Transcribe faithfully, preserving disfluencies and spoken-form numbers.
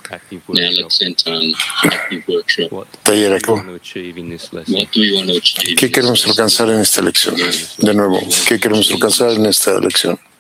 Now let's enter an active workshop. Taller activo. What do we want to achieve? ¿Qué queremos alcanzar en esta lección? De nuevo, ¿qué queremos alcanzar en esta lección?